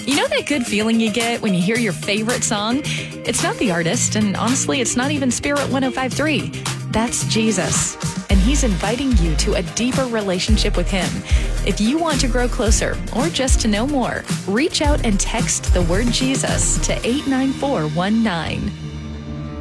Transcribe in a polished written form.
You know that good feeling you get when you hear your favorite song? It's not the artist, and honestly, it's not even Spirit 105.3. That's Jesus. And He's inviting you to a deeper relationship with Him. If you want to grow closer or just to know more, reach out and text the word Jesus to 89419.